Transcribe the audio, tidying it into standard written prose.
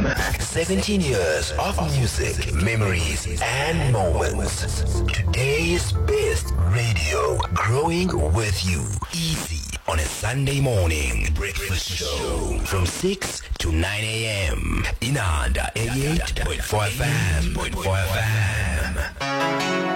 17 years of music, memories, and moments. Today's best radio, growing with you. Easy on a Sunday morning breakfast show from 6 to 9 a.m. in Inanda 88.4 FM.